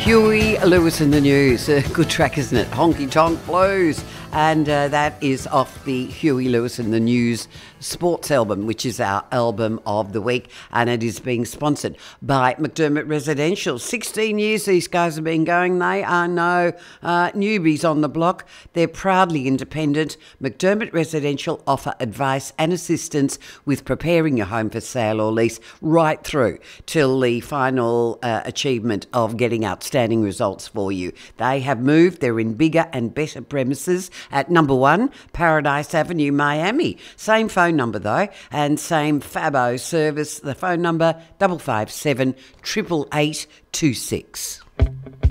Huey Lewis in the News. A good track, isn't it? Honky Tonk Blues. And that is off the Huey Lewis in the News sports album, which is our album of the week. And it is being sponsored by McDermott Residential. 16 years these guys have been going. They are no newbies on the block. They're proudly independent. McDermott Residential offer advice and assistance with preparing your home for sale or lease right through till the final achievement of getting outstanding results for you. They have moved. They're in bigger and better premises at number 1 Paradise Avenue, Miami. Same phone number though, and same Fabo service. The phone number 557 888 26.